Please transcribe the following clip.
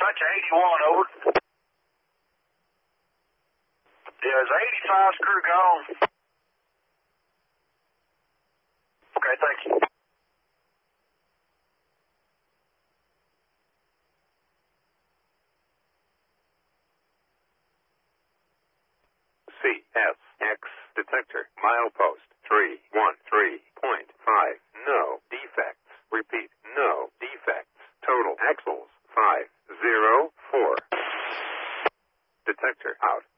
Got you 81, over. Yeah, is the 85 screw gone? Okay, thank you. CSX detector, milepost 313.5. No defects. Repeat, no defects. Total axles 504. Detector out.